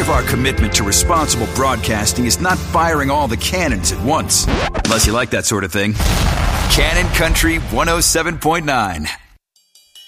of our commitment to responsible broadcasting is not firing all the cannons at once. Unless you like that sort of thing. Cannon Country 107.9.